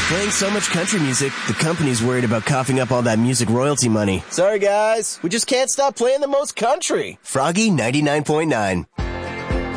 Playing so much country music, the company's worried about coughing up all that music royalty money. Sorry guys, we just can't stop playing the most country. Froggy 99.9.